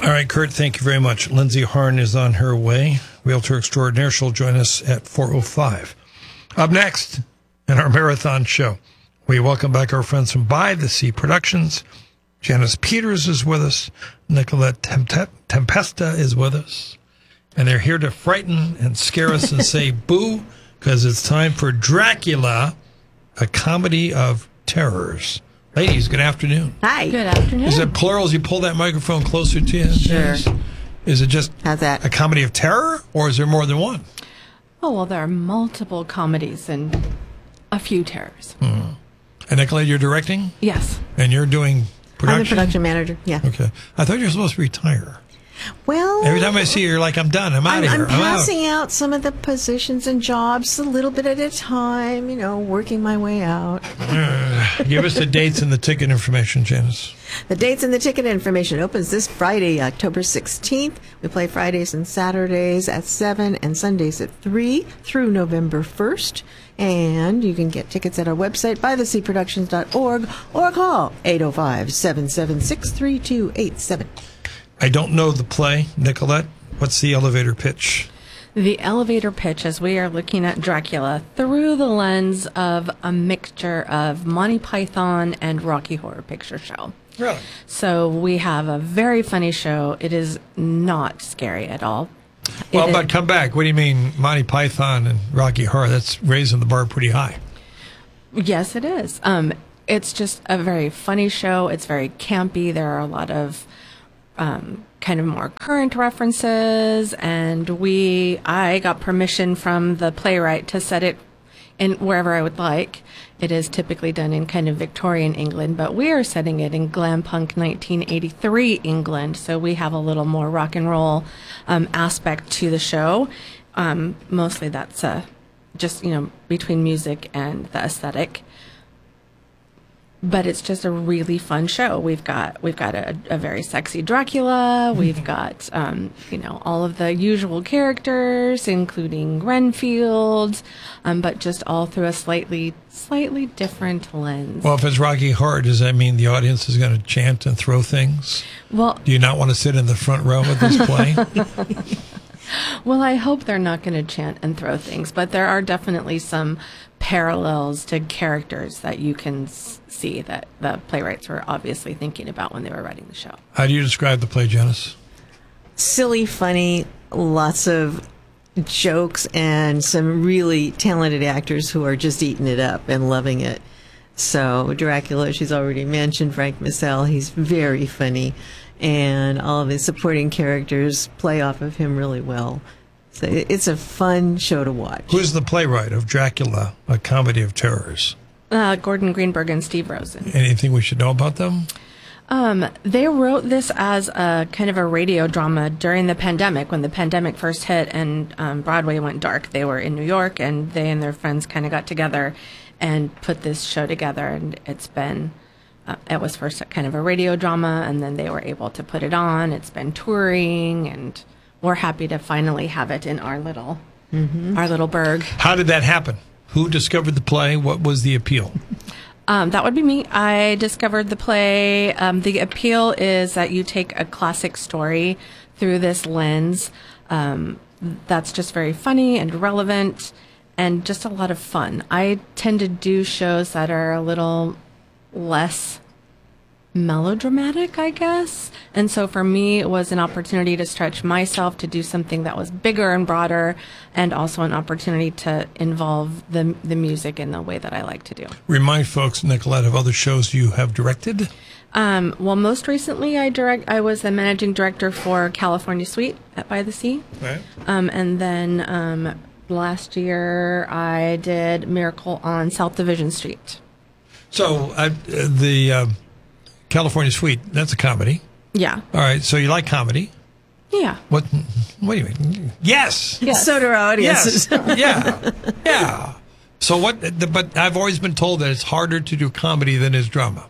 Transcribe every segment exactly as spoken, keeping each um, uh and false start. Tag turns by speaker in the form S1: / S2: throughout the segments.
S1: All right, Kurt, thank you very much. Lindsay Harn is on her way. Realtor extraordinaire. She'll join us at four oh five. Up next in our marathon show, we welcome back our friends from By the Sea Productions. Janice Peters is with us. Nicolette Tempe- Tempesta is with us. And they're here to frighten and scare us and say boo, because it's time for Dracula, a comedy of terrors. Ladies, good afternoon.
S2: Hi.
S3: Good afternoon.
S1: Is it plural as you pull that microphone closer to you?
S2: Sure.
S1: Is it just
S2: How's that?
S1: a comedy of terror, or is there more than one?
S3: Oh, well, there are multiple comedies and a few terrors.
S1: Hmm. And Nicolette, you're directing?
S3: Yes.
S1: And you're doing production?
S2: I'm the production manager, yeah.
S1: Okay. I thought you were supposed to retire.
S2: Well,
S1: Every time I see you, you're like, I'm done. I'm out
S2: I'm,
S1: of here.
S2: I'm
S1: I'm
S2: passing
S1: out.
S2: out some of the positions and jobs a little bit at a time, you know, working my way out.
S1: Uh, give us the dates and the ticket information, Janice.
S2: The dates and the ticket information opens this Friday, October sixteenth. We play Fridays and Saturdays at seven and Sundays at three through November first. And you can get tickets at our website, by the sea productions dot org, or call eight oh five, seven seven six, three two eight seven.
S1: I don't know the play, Nicolette. What's the elevator pitch?
S3: The elevator pitch, as we are looking at Dracula through the lens of a mixture of Monty Python and Rocky Horror Picture Show.
S1: Really?
S3: So we have a very funny show. It is not scary at all.
S1: Well,
S3: It
S1: but
S3: is-
S1: come back. What do you mean, Monty Python and Rocky Horror? That's raising the bar pretty high.
S3: Yes, it is. Um, it's just a very funny show. It's very campy. There are a lot of um, kind of more current references, and we, I got permission from the playwright to set it in wherever I would like. It is typically done in kind of Victorian England, but we are setting it in glam punk nineteen eighty-three England, so we have a little more rock and roll um, aspect to the show. Um, mostly that's uh, just, you know, between music and the aesthetic. But it's just a really fun show. We've got we've got a, a very sexy Dracula. We've got um, you know, all of the usual characters, including Renfield, um, but just all through a slightly slightly different lens.
S1: Well, if it's Rocky Horror, does that mean the audience is going to chant and throw things?
S3: Well,
S1: Do you not want to sit in the front row of this play?
S3: well, I hope they're not going to chant and throw things, but there are definitely some parallels to characters that you can s- see that the playwrights were obviously thinking about when they were writing the show.
S1: How do you describe the play, Janice?
S2: Silly, funny, lots of jokes, and some really talented actors who are just eating it up and loving it. So Dracula, she's already mentioned Frank Massell. He's very funny, and all of his supporting characters play off of him really well. So it's a fun show to watch.
S1: Who's the playwright of Dracula, a comedy of terrors?
S3: Uh, Gordon Greenberg and Steve Rosen.
S1: Anything we should know about them?
S3: Um, they wrote this as a kind of a radio drama during the pandemic, when the pandemic first hit and um, Broadway went dark. They were in New York, and they and their friends kind of got together and put this show together. And it's been, uh, it was first kind of a radio drama, and then they were able to put it on. It's been touring, and we're happy to finally have it in our little, mm-hmm. our little burg.
S1: How did that happen? Who discovered the play? What was the appeal?
S3: Um, that would be me. I discovered the play. Um, the appeal is that you take a classic story through this lens. Um, that's just very funny and relevant and just a lot of fun. I tend to do shows that are a little less melodramatic, I guess. And so for me, it was an opportunity to stretch myself to do something that was bigger and broader, and also an opportunity to involve the the music in the way that I like to do.
S1: Remind folks, Nicolette, of other shows you have directed.
S3: Um, well, most recently, I direct. I was the managing director for California Suite at By the Sea.
S1: Right.
S3: Um, and then um, last year, I did Miracle on South Division Street.
S1: So uh, the uh, California Suite, that's a comedy.
S3: Yeah.
S1: All right, so you like comedy.
S3: Yeah.
S1: What What do you mean? Yes.
S3: Yes.
S2: So do our audiences.
S1: Yes. Yeah. Yeah. So what, but I've always been told that it's harder to do comedy than is drama.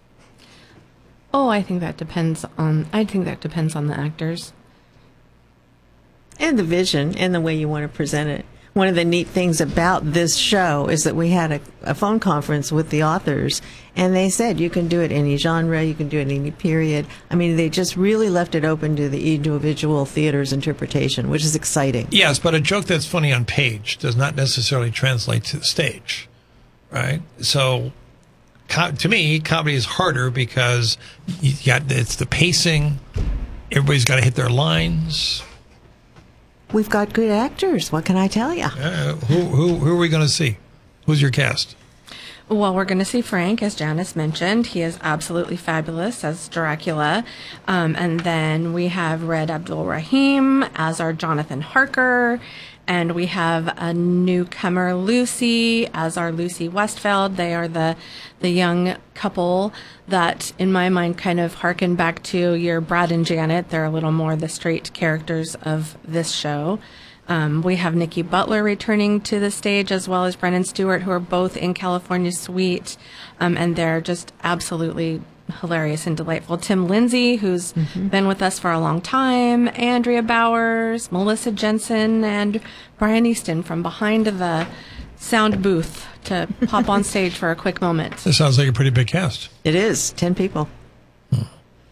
S3: Oh, I think that depends on. I think that depends on the actors.
S2: And the vision and the way you want to present it. one of the neat things about this show is that we had a, a phone conference with the authors, and they said you can do it any genre, you can do it any period. I mean, they just really left it open to the individual theater's interpretation, which is exciting.
S1: Yes, but a joke that's funny on page does not necessarily translate to the stage, right? So, co- to me, comedy is harder because you got it's the pacing. Everybody's got to hit their lines.
S2: We've got good actors. What can I tell you?
S1: Uh, who, who, who are we going to see? Who's your cast?
S3: Well, we're going to see Frank, as Janice mentioned. He is absolutely fabulous as Dracula. Um, and then we have Red Abdul Rahim as our Jonathan Harker. And we have a newcomer, Lucy, as our Lucy Westfeld. They are the the young couple that, in my mind, kind of harken back to your Brad and Janet. They're a little more the straight characters of this show. Um, we have Nikki Butler returning to the stage, as well as Brennan Stewart, who are both in California Suite. Um, and they're just absolutely hilarious and delightful. Tim Lindsay, who's mm-hmm. been with us for a long time, Andrea Bowers, Melissa Jensen, and Brian Easton from behind the sound booth to pop on stage for a quick moment.
S1: This sounds like a pretty big cast.
S2: It is. Ten people.
S1: Hmm.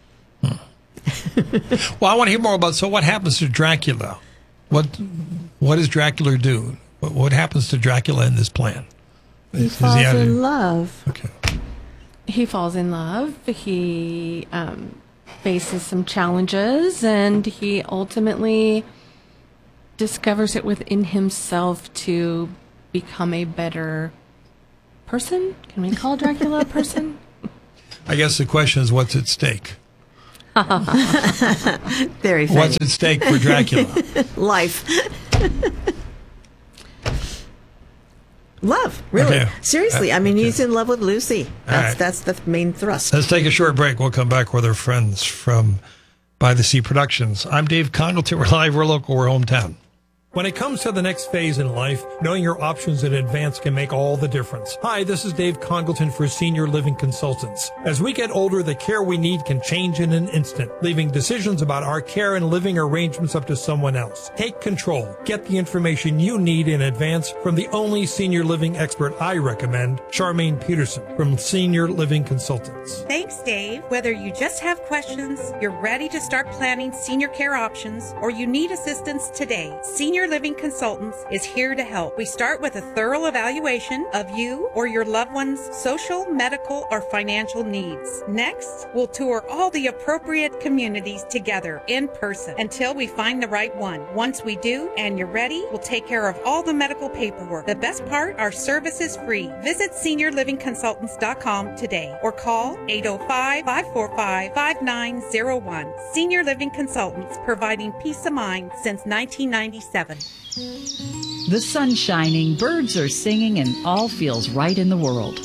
S1: Hmm. Well, I want to hear more about, so what happens to Dracula? What What does Dracula do? What, what happens to Dracula in this plan?
S2: He
S1: Is
S2: falls
S1: he out
S2: in
S1: of-
S2: love.
S1: Okay.
S3: He falls in love. He um, faces some challenges, and he ultimately discovers it within himself to become a better person. Can we call Dracula a person?
S1: I guess the question is, what's at stake?
S2: Very funny.
S1: What's at stake for Dracula?
S2: Life. Love, really.
S1: Okay.
S2: Seriously,
S1: Uh,
S2: I mean,
S1: okay.
S2: he's in love with Lucy. That's
S1: right.
S2: that's the main thrust.
S1: Let's take a short break. We'll come back with our friends from By the Sea Productions. I'm Dave Congleton. We're live, we're local, we're hometown. When it comes to the next phase in life, knowing your options in advance can make all the difference. Hi, this is Dave Congleton for Senior Living Consultants. As we get older, the care we need can change in an instant, leaving decisions about our care and living arrangements up to someone else. Take control. Get the information you need in advance from the only senior living expert I recommend, Charmaine Peterson from Senior Living Consultants.
S4: Thanks, Dave. Whether you just have questions, you're ready to start planning senior care options, or you need assistance today, Senior Living Consultants is here to help. We start with a thorough evaluation of you or your loved one's social, medical, or financial needs. Next, we'll tour all the appropriate communities together in person until we find the right one. Once we do and you're ready, we'll take care of all the medical paperwork. The best part, our service is free. Visit senior living consultants dot com today or call eight oh five, five four five, five nine oh one. Senior Living Consultants, providing peace of mind since nineteen ninety-seven.
S5: The sun's shining, birds are singing, and all feels right in the world.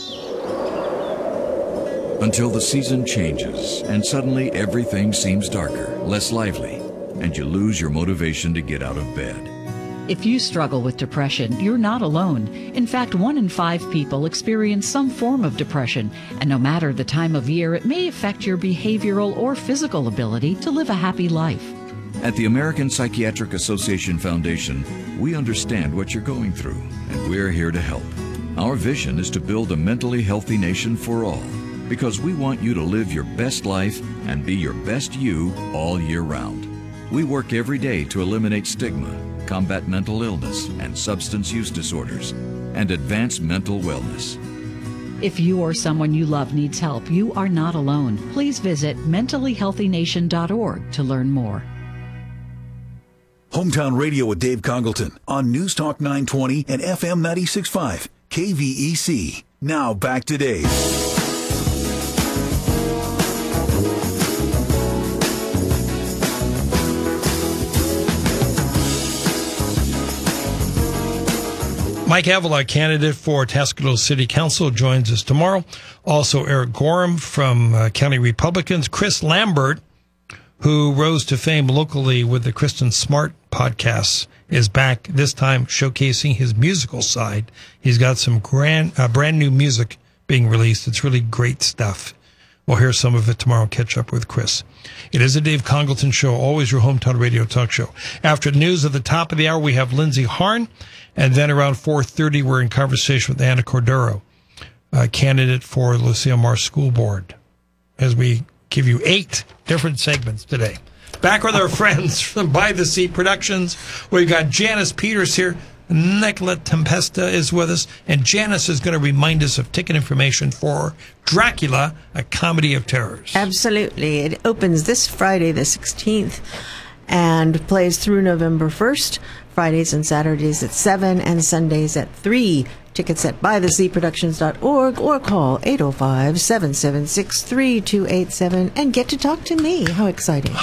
S6: Until the season changes and suddenly everything seems darker, less lively, and you lose your motivation to get out of bed.
S5: If you struggle with depression, you're not alone. In fact, one in five people experience some form of depression, and no matter the time of year, it may affect your behavioral or physical ability to live a happy life.
S6: At the American Psychiatric Association Foundation, we understand what you're going through, and we're here to help. Our vision is to build a mentally healthy nation for all, because we want you to live your best life and be your best you all year round. We work every day to eliminate stigma, combat mental illness and substance use disorders, and advance mental wellness.
S5: If you or someone you love needs help, you are not alone. Please visit mentally healthy nation dot org to learn more.
S7: Hometown Radio with Dave Congleton on News Talk nine twenty and F M ninety-six point five, K V E C. Now back to Dave.
S1: Mike Avila, candidate for Tascadero City Council, joins us tomorrow. Also, Eric Gorham from uh, County Republicans. Chris Lambert, who rose to fame locally with the Kristen Smart podcasts, is back, this time showcasing his musical side. He's got some grand, uh, brand new music being released. It's really great stuff. We'll hear some of it tomorrow and catch up with Chris. It is a Dave Congleton show, always your hometown radio talk show. After the news at the top of the hour, we have Lindsay Harn. And then around four thirty, we're in conversation with Anna Cordero, a candidate for Lucille Mar School Board, as we give you eight different segments today. Back with our friends from By the Sea Productions. We've got Janice Peters here. Nicola Tempesta is with us, and Janice is going to remind us of ticket information for Dracula, a Comedy of Terrors.
S2: Absolutely. It opens this Friday the sixteenth and plays through November first, Fridays and Saturdays at seven and Sundays at three. Tickets at by the sea productions dot org or call eight oh five, seven seven six, three two eight seven and get to talk to me. How exciting.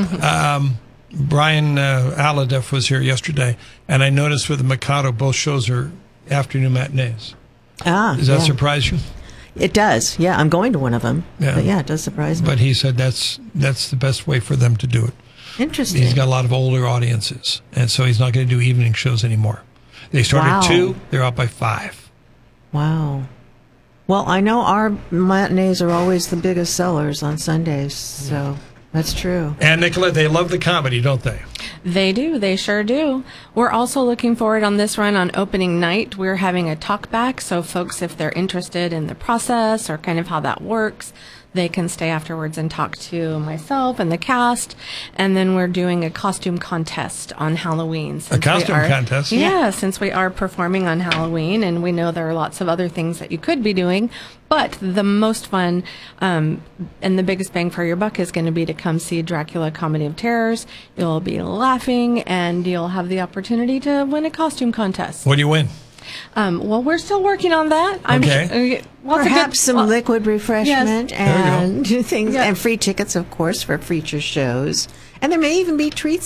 S1: um, Brian uh, Aladeff was here yesterday, and I noticed with the Mikado, both shows are afternoon matinees.
S2: Ah,
S1: Does that
S2: yeah.
S1: surprise you?
S2: It does. Yeah, I'm going to one of them.
S1: Yeah.
S2: But yeah, it does surprise me.
S1: But he said that's that's the best way for them to do it.
S2: Interesting.
S1: He's got a lot of older audiences, and so he's not going to do evening shows anymore. They started
S2: Wow.
S1: at two, they're out by five.
S2: Wow. Well, I know our matinees are always the biggest sellers on Sundays, so that's true.
S1: And Nicola, they love the comedy, don't they?
S3: They do. They sure do. We're also looking forward on this run on opening night. We're having a talk back, so folks, if they're interested in the process or kind of how that works, they can stay afterwards and talk to myself and the cast. And then we're doing a costume contest on Halloween.
S1: A costume
S3: we are,
S1: contest?
S3: Yeah,
S1: Yeah.
S3: since we are performing on Halloween, and we know there are lots of other things that you could be doing. But the most fun um, and the biggest bang for your buck is going to be to come see Dracula Comedy of Terrors. You'll be laughing, and you'll have the opportunity to win a costume contest.
S1: What do you win?
S3: Um, well, we're still working on that. I'm
S1: Okay.
S3: Sure, uh, lots of
S2: Perhaps
S3: good-
S2: some
S3: well,
S2: liquid refreshment
S3: Yes.
S1: There we go.
S2: and things,
S3: Yeah.
S2: and free tickets, of course, for future shows. And there may even be treats